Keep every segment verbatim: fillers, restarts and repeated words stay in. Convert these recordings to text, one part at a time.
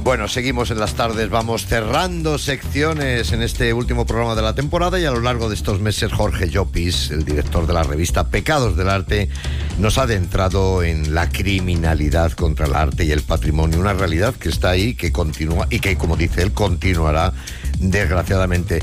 Bueno, seguimos en las tardes, vamos cerrando secciones en este último programa de la temporada y a lo largo de estos meses Jorge Llopis, el director de la revista Pecados del Arte, nos ha adentrado en la criminalidad contra el arte y el patrimonio, una realidad que está ahí, que continúa y que, como dice él, continuará desgraciadamente.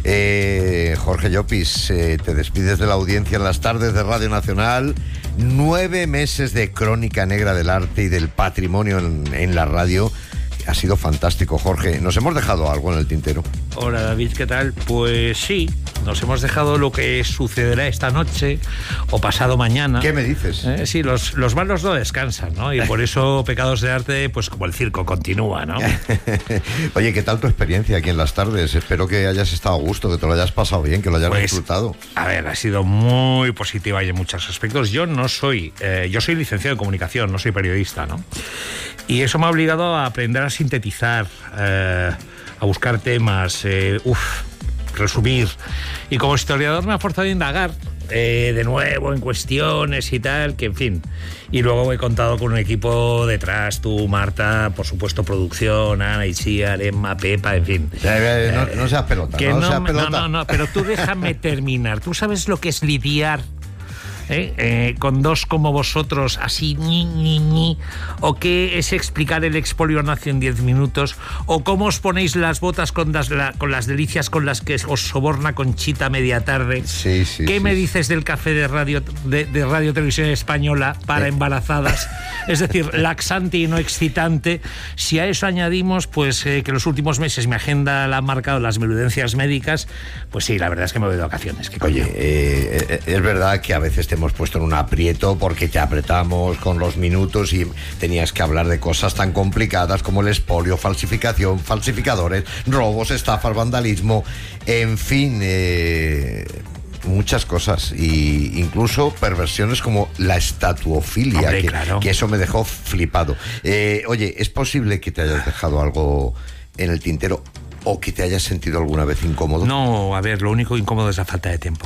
Eh, Jorge Llopis, eh, te despides de la audiencia en las tardes de Radio Nacional. Nueve meses de crónica negra del arte y del patrimonio en, en la radio. Ha sido fantástico, Jorge. ¿Nos hemos dejado algo en el tintero? Hola, David, ¿qué tal? Pues sí, nos hemos dejado lo que sucederá esta noche o pasado mañana. ¿Qué me dices? Eh, sí, los, los malos no descansan, ¿no? Y por eso Pecados de Arte, pues como el circo, continúa, ¿no? Oye, ¿qué tal tu experiencia aquí en las tardes? Espero que hayas estado a gusto, que te lo hayas pasado bien, que lo hayas pues, disfrutado. A ver, ha sido muy positiva y en muchos aspectos. Yo no soy, eh, yo soy licenciado en comunicación, no soy periodista, ¿no? Y eso me ha obligado a aprender a sintetizar, eh, a buscar temas, eh, uff, resumir. Y como historiador me ha forzado a indagar eh, de nuevo en cuestiones y tal, que en fin. Y luego he contado con un equipo detrás, tú, Marta, por supuesto, producción, Ana, Itziar, Emma, Pepa, en fin. Eh, no, no seas pelota, que no, no seas pelota. No, no, no, pero tú déjame terminar. ¿Tú sabes lo que es lidiar ¿Eh? Eh, con dos como vosotros, así, ni, ni, ni, o qué es explicar el expolio nazi en diez minutos, o cómo os ponéis las botas con las, la, con las delicias con las que os soborna Conchita media tarde? Sí, sí, ¿Qué sí, me sí. dices del café de radio de, de Radio Televisión Española para eh. embarazadas? Es decir, laxante y no excitante. Si a eso añadimos, pues, eh, que los últimos meses mi agenda la han marcado las menudencias médicas, pues sí, la verdad es que me voy de vacaciones. ¿Qué Oye, eh, es verdad que a veces te hemos puesto en un aprieto porque te apretamos con los minutos y tenías que hablar de cosas tan complicadas como el expolio, falsificación, falsificadores, robos, estafas, vandalismo, en fin, eh, muchas cosas, y incluso perversiones como la estatuofilia. Hombre, que, claro. que eso me dejó flipado. Eh, oye, ¿es posible que te hayas dejado algo en el tintero o que te hayas sentido alguna vez incómodo? No, a ver, lo único incómodo es la falta de tiempo.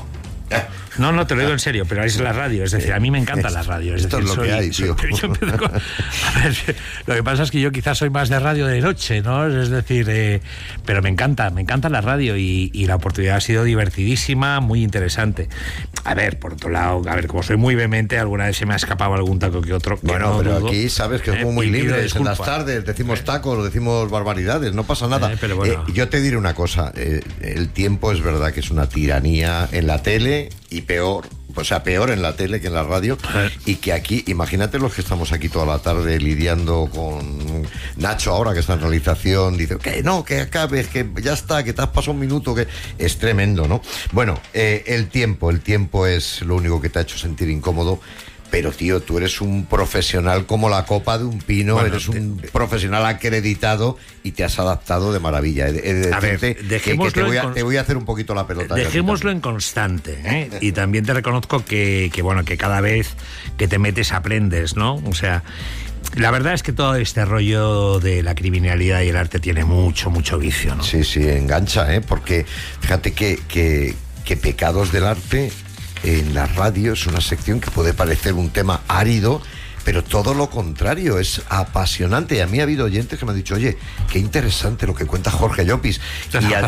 No, no, te lo digo en serio, pero es la radio, es decir, a mí me encanta la radio. Es Esto decir, es lo soy, que hay, soy, tío. yo empiezo con- a ver, lo que pasa es que yo quizás soy más de radio de noche, ¿no? Es decir, eh, pero me encanta, me encanta la radio y, y la oportunidad ha sido divertidísima, muy interesante. A ver, por otro lado, a ver, como soy muy vehemente, alguna vez se me ha escapado algún taco que otro. Que Bueno, no pero dudo. aquí sabes que Eh, somos muy y pido libres. disculpa. En las tardes decimos tacos, decimos barbaridades, no pasa nada. Eh, pero bueno. Eh, yo te diré una cosa, eh, el tiempo es verdad que es una tiranía en la tele y peor, o sea, peor en la tele que en la radio, Eh. y que aquí, imagínate los que estamos aquí toda la tarde lidiando con Nacho ahora que está en realización, dice que no, que acabes, que ya está, que te has pasado un minuto, que es tremendo, ¿no? Bueno, eh, el tiempo, el tiempo es lo único que te ha hecho sentir incómodo. Pero, tío, tú eres un profesional como la copa de un pino, Bueno, eres un te- profesional acreditado y te has adaptado de maravilla. He de, he de A ver, decirte que- que, dejémoslo te, voy en a, con- te voy a hacer un poquito la pelota. Dejémoslo en constante, ¿eh? Y también te reconozco que, que, bueno, que cada vez que te metes aprendes, ¿no? O sea, la verdad es que todo este rollo de la criminalidad y el arte tiene mucho, mucho vicio, ¿no? Sí, sí, engancha, ¿eh? Porque fíjate que, que, que Pecados del Arte en la radio es una sección que puede parecer un tema árido, pero todo lo contrario, es apasionante. Y a mí ha habido oyentes que me han dicho, oye, qué interesante lo que cuenta Jorge Llopis. Y a,